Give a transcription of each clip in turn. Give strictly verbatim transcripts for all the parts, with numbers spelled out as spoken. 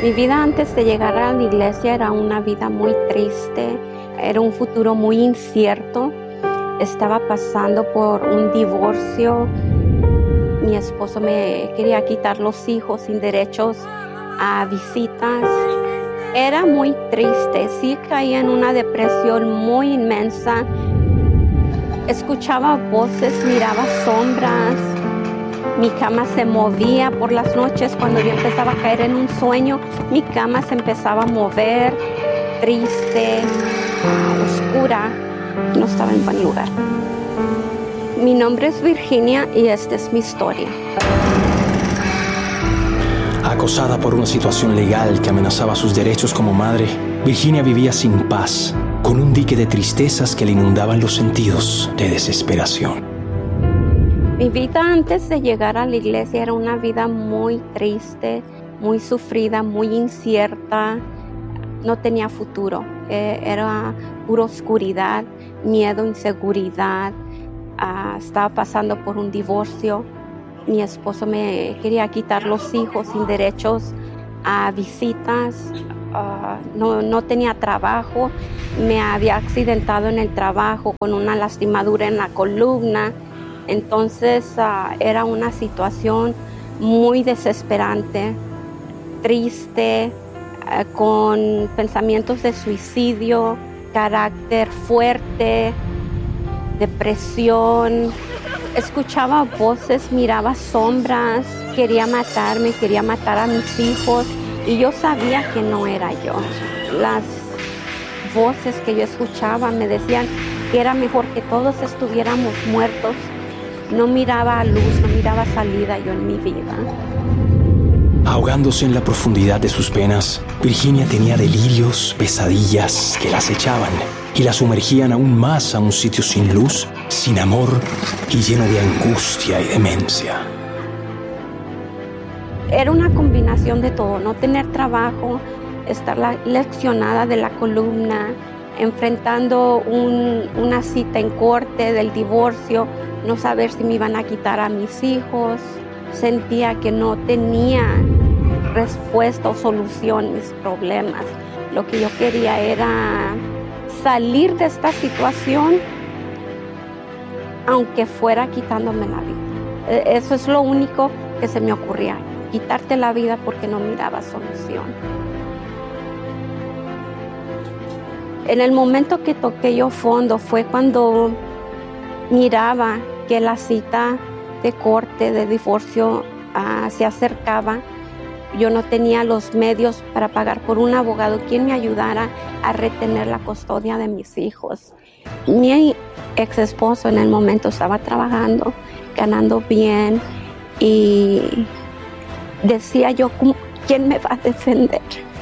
Mi vida antes de llegar a la iglesia era una vida muy triste, era un futuro muy incierto. Estaba pasando por un divorcio. Mi esposo me quería quitar los hijos sin derechos a visitas. Era muy triste, sí caía en una depresión muy inmensa. Escuchaba voces, miraba sombras. Mi cama se movía por las noches. Cuando yo empezaba a caer en un sueño, mi cama se empezaba a mover, triste, oscura. No estaba en buen lugar. Mi nombre es Virginia y esta es mi historia. Acosada por una situación legal que amenazaba sus derechos como madre, Virginia vivía sin paz, con un dique de tristezas que le inundaban los sentidos de desesperación. Mi vida antes de llegar a la iglesia era una vida muy triste, muy sufrida, muy incierta. No tenía futuro. Eh, era pura oscuridad, miedo, inseguridad. Uh, estaba pasando por un divorcio. Mi esposo me quería quitar los hijos sin derechos a visitas. Uh, no, no tenía trabajo. Me había accidentado en el trabajo con una lastimadura en la columna. Entonces uh, era una situación muy desesperante, triste, uh, con pensamientos de suicidio, carácter fuerte, depresión. Escuchaba voces, miraba sombras, quería matarme, quería matar a mis hijos y yo sabía que no era yo. Las voces que yo escuchaba me decían que era mejor que todos estuviéramos muertos. No miraba luz, no miraba salida yo en mi vida. Ahogándose en la profundidad de sus penas, Virginia tenía delirios, pesadillas que la acechaban y la sumergían aún más a un sitio sin luz, sin amor y lleno de angustia y demencia. Era una combinación de todo, no tener trabajo, estar leccionada de la columna, enfrentando un, una cita en corte del divorcio, no saber si me iban a quitar a mis hijos. Sentía que no tenía respuesta o solución a mis problemas. Lo que yo quería era salir de esta situación, aunque fuera quitándome la vida. Eso es lo único que se me ocurría, quitarte la vida porque no miraba solución. En el momento que toqué yo fondo fue cuando miraba que la cita de corte, de divorcio, uh, se acercaba. Yo no tenía los medios para pagar por un abogado quien me ayudara a retener la custodia de mis hijos. Mi ex esposo en el momento estaba trabajando, ganando bien y decía yo, ¿quién me va a defender?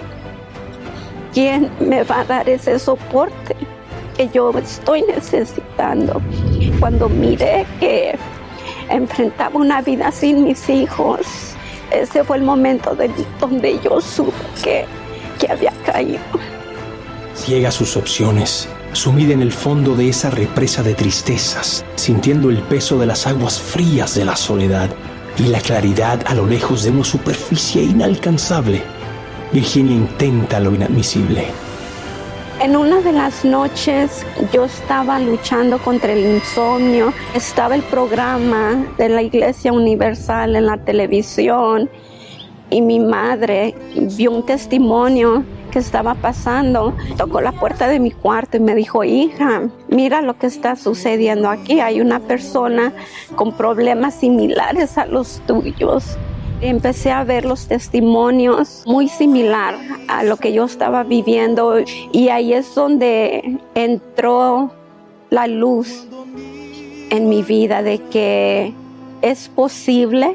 ¿Quién me va a dar ese soporte que yo estoy necesitando? Cuando miré que enfrentaba una vida sin mis hijos, ese fue el momento de, donde yo supe que, que había caído. Ciega a sus opciones, sumida en el fondo de esa represa de tristezas, sintiendo el peso de las aguas frías de la soledad y la claridad a lo lejos de una superficie inalcanzable, Virginia intenta lo inadmisible. En una de las noches yo estaba luchando contra el insomnio. Estaba el programa de la Iglesia Universal en la televisión y mi madre vio un testimonio que estaba pasando. Tocó la puerta de mi cuarto y me dijo, hija, mira lo que está sucediendo aquí. Hay una persona con problemas similares a los tuyos. Empecé a ver los testimonios muy similar a lo que yo estaba viviendo y ahí es donde entró la luz en mi vida de que es posible.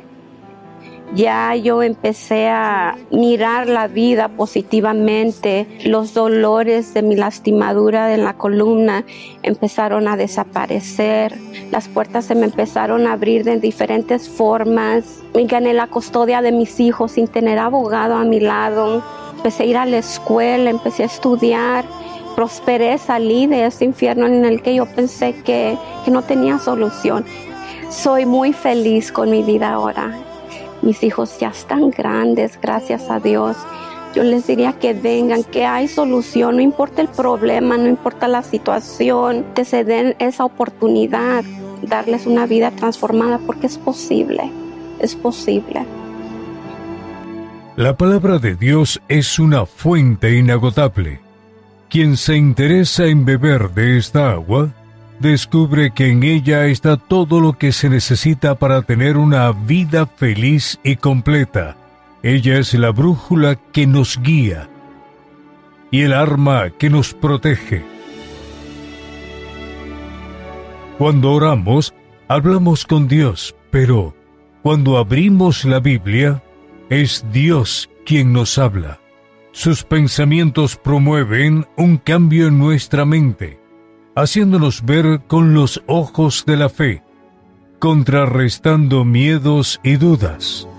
Ya yo empecé a mirar la vida positivamente. Los dolores de mi lastimadura en la columna empezaron a desaparecer. Las puertas se me empezaron a abrir de diferentes formas. Me gané la custodia de mis hijos sin tener abogado a mi lado. Empecé a ir a la escuela, empecé a estudiar. Prosperé, salí de ese infierno en el que yo pensé que, que no tenía solución. Soy muy feliz con mi vida ahora. Mis hijos ya están grandes, gracias a Dios. yo les diría que vengan, que hay solución, no importa el problema, no importa la situación, que se den esa oportunidad, darles una vida transformada, porque es posible, es posible. La palabra de Dios es una fuente inagotable. Quien se interesa en beber de esta agua, descubre que en ella está todo lo que se necesita para tener una vida feliz y completa. Ella es la brújula que nos guía y el arma que nos protege. Cuando oramos, hablamos con Dios, pero cuando abrimos la Biblia, es Dios quien nos habla. Sus pensamientos promueven un cambio en nuestra mente, haciéndonos ver con los ojos de la fe, contrarrestando miedos y dudas.